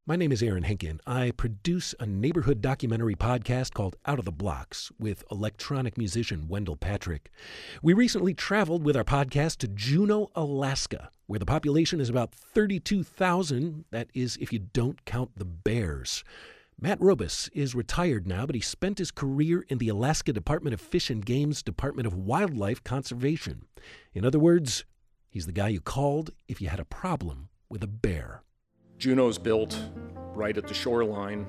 My name is Aaron Henkin. I produce a neighborhood documentary podcast called Out of the Blocks with electronic musician Wendell Patrick. We recently traveled with our podcast to Juneau, Alaska, where the population is about 32,000. That is, if you don't count the bears. Matt Robus is retired now, but he spent his career in the Alaska Department of Fish and Game's Department of Wildlife Conservation. In other words, he's the guy you called if you had a problem with a bear. Juneau's built right at the shoreline,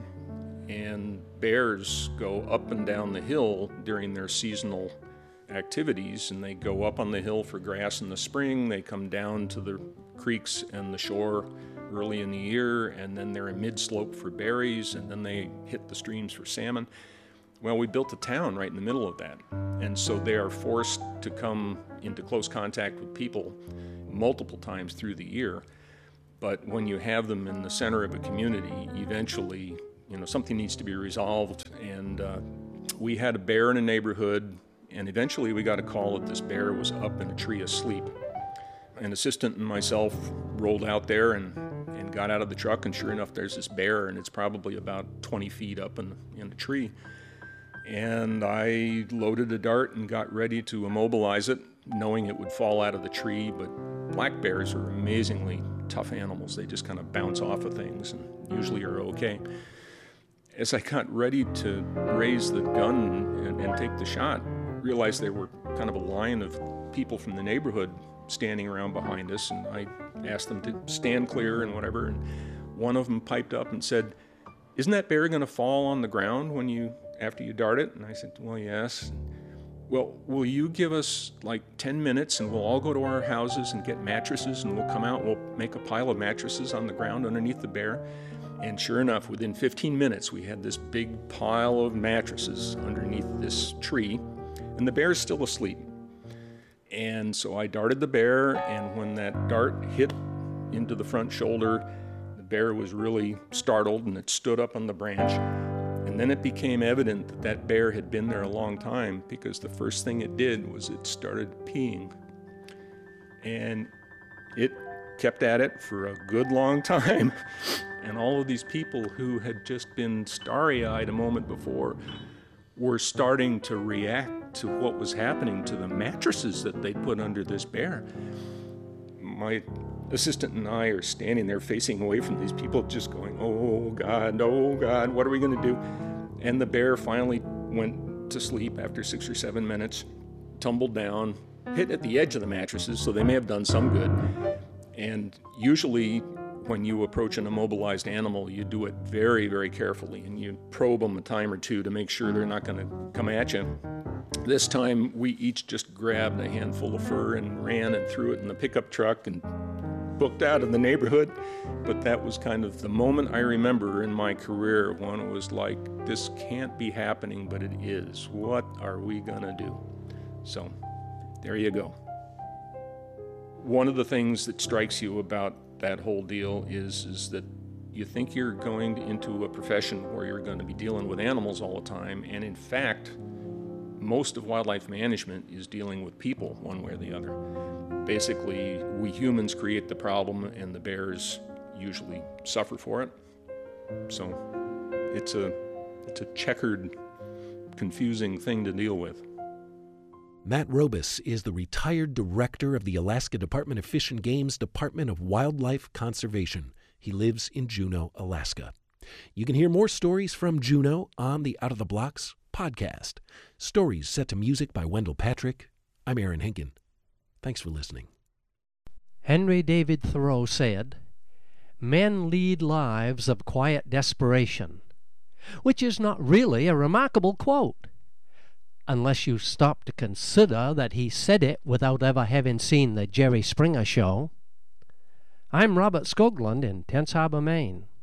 and bears go up and down the hill during their seasonal activities, and they go up on the hill for grass in the spring, they come down to the creeks and the shore early in the year, and then they're in mid-slope for berries, and then they hit the streams for salmon. Well, we built a town right in the middle of that, and so they are forced to come into close contact with people multiple times through the year. But when you have them in the center of a community, eventually, something needs to be resolved. And we had a bear in a neighborhood, and eventually we got a call that this bear was up in a tree asleep. An assistant and myself rolled out there and got out of the truck, and sure enough, there's this bear, and it's probably about 20 feet up in the tree. And I loaded a dart and got ready to immobilize it, knowing it would fall out of the tree. But black bears are amazingly tough animals. They just kind of bounce off of things and usually are okay. As I got ready to raise the gun and take the shot, realized there were kind of a line of people from the neighborhood standing around behind us, and I asked them to stand clear and whatever, and one of them piped up and said, "Isn't that bear going to fall on the ground after you dart it?" And I said, "Well, yes." "Well, will you give us like 10 minutes and we'll all go to our houses and get mattresses, and we'll come out, we'll make a pile of mattresses on the ground underneath the bear?" And sure enough, within 15 minutes, we had this big pile of mattresses underneath this tree, and the bear's still asleep. And so I darted the bear, and when that dart hit into the front shoulder, the bear was really startled, and it stood up on the branch. And then it became evident that that bear had been there a long time, because the first thing it did was it started peeing. And it kept at it for a good long time. And all of these people who had just been starry-eyed a moment before were starting to react to what was happening to the mattresses that they'd put under this bear. My assistant and I are standing there facing away from these people, just going, oh God, what are we going to do?" And the bear finally went to sleep after 6 or 7 minutes, tumbled down, hit at the edge of the mattresses, so they may have done some good. And usually when you approach an immobilized animal, you do it very, very carefully, and you probe them a time or two to make sure they're not going to come at you. This time, we each just grabbed a handful of fur and ran and threw it in the pickup truck and booked out of the neighborhood. But that was kind of the moment I remember in my career when it was like, this can't be happening, but it is. What are we going to do? So there you go. One of the things that strikes you about that whole deal is that you think you're going into a profession where you're going to be dealing with animals all the time, and in fact, most of wildlife management is dealing with people one way or the other. Basically, we humans create the problem, and the bears usually suffer for it. So it's a checkered, confusing thing to deal with. Matt Robus is the retired director of the Alaska Department of Fish and Game's Department of Wildlife Conservation. He lives in Juneau, Alaska. You can hear more stories from Juneau on the Out of the Blocks podcast. Stories set to music by Wendell Patrick. I'm Aaron Henkin. Thanks for listening. Henry David Thoreau said, "Men lead lives of quiet desperation," which is not really a remarkable quote, unless you stop to consider that he said it without ever having seen the Jerry Springer Show. I'm Robert Skoglund in Tense Harbor, Maine.